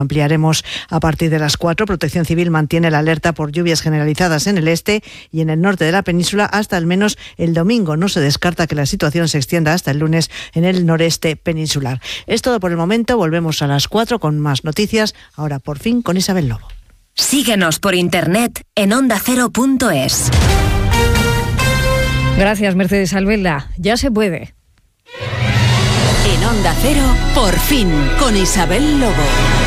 Ampliaremos a partir de las 4. Protección Civil mantiene la alerta por lluvias generalizadas en el este y en el norte de la península hasta al menos el domingo. No se descarta que la situación se extienda hasta el lunes en el noreste peninsular. Es todo por el momento. Volvemos a las 4 con más noticias. Ahora por fin con Isabel Lobo. Síguenos por internet en ondacero.es. Gracias, Mercedes Albelda. Ya se puede. En Onda Cero, por fin, con Isabel Lobo.